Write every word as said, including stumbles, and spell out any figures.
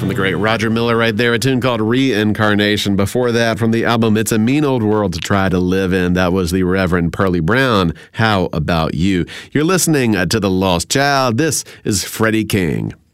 from the great Roger Miller right there, a tune called Reincarnation. Before that, from the album It's a Mean Old World to Try to Live In, that was the Reverend Pearlie Brown, How About You? You're listening to The Lost Child. This is Freddie King.